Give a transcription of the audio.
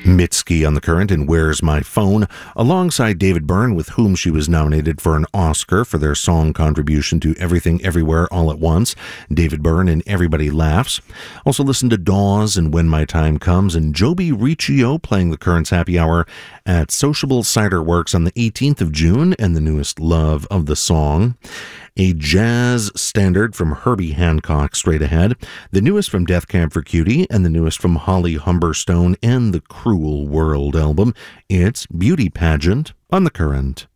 Mitski on The Current in Where's My Phone, alongside David Byrne, with whom she was nominated for an Oscar for their song contribution to Everything Everywhere All at Once. David Byrne in Everybody Laughs. Also listen to Dawes in When My Time Comes, and Joby Riccio playing The Current's Happy Hour at Sociable Cider Works on the 18th of June, and the newest Love of the Song. A jazz standard from Herbie Hancock straight ahead, the newest from Death Camp for Cutie, and the newest from Holly Humberstone and the Cruel World album. It's Beauty Pageant on The Current.